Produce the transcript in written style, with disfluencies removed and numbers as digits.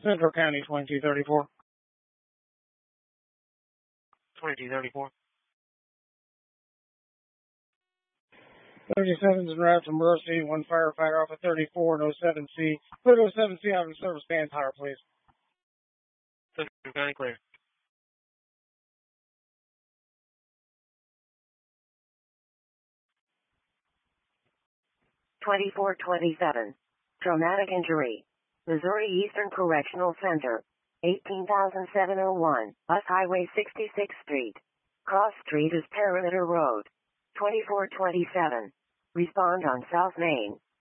Central County 2234. 2234. 37's en route to Mercy. One firefighter off of 34 and 07C. Put 07C out of service, stand higher, please. Central County clear. 2427. Traumatic injury. Missouri Eastern Correctional Center. 18,701. US Highway 66th Street. Cross Street is Perimeter Road. 2427. Respond on South Main.